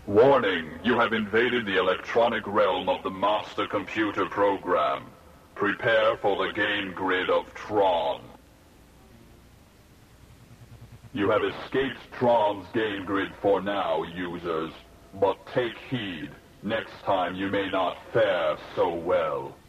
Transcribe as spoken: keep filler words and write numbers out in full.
Warning, you have invaded the electronic realm of the Master Computer Program. Prepare for the game grid of Tron. You have escaped Tron's game grid for now, users. But take heed. Next time you may not fare so well.